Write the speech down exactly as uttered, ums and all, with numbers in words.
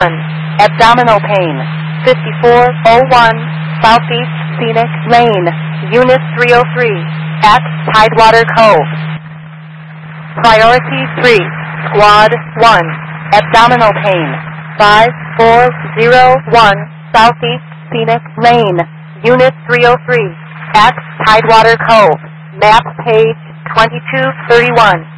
Abdominal pain. fifty-four oh one Southeast Scenic Lane, Unit three oh three, at Tidewater Cove. Priority three, Squad one, abdominal pain. five four oh one Southeast Scenic Lane, Unit three oh three, at Tidewater Cove. Map page twenty-two thirty-one.